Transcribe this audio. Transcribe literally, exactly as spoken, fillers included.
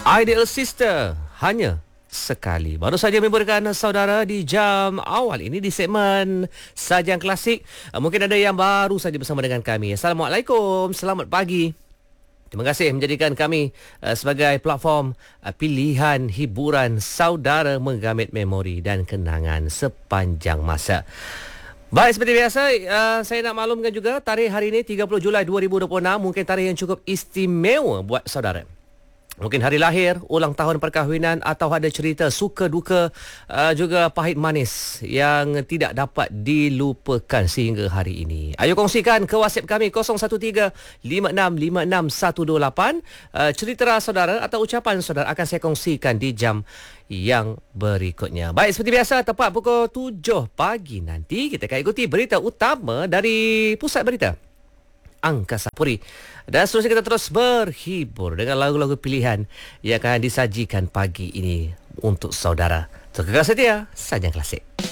Ideal Sister hanya sekali. Baru saja memberikan saudara di jam awal ini di segmen Sajian Klasik. Mungkin ada yang baru saja bersama dengan kami. Assalamualaikum, selamat pagi. Terima kasih menjadikan kami uh, sebagai platform uh, pilihan hiburan saudara menggamit memori dan kenangan sepanjang masa. Baik, seperti biasa, uh, saya nak maklumkan juga tarikh hari ini tiga puluh Julai dua ribu dua puluh enam mungkin tarikh yang cukup istimewa buat saudara. Mungkin hari lahir, ulang tahun perkahwinan atau ada cerita suka duka, uh, juga pahit manis yang tidak dapat dilupakan sehingga hari ini. Ayo kongsikan ke WhatsApp kami kosong satu tiga lima enam lima enam satu dua lapan. Uh, cerita saudara atau ucapan saudara akan saya kongsikan di jam yang berikutnya. Baik, seperti biasa tepat pukul tujuh pagi nanti kita akan ikuti berita utama dari Pusat Berita Angkasa Puri. Dan seterusnya kita terus berhibur dengan lagu-lagu pilihan yang akan disajikan pagi ini untuk saudara. So, kekal setia, Sajian Klasik.